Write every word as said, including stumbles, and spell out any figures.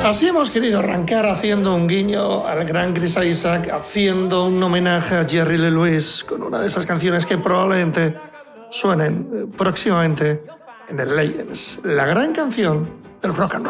Así hemos querido arrancar haciendo un guiño al gran Chris Isaak, haciendo un homenaje a Jerry Lee Lewis con una de esas canciones que probablemente suenen próximamente en el Legends, la gran canción del rock and roll.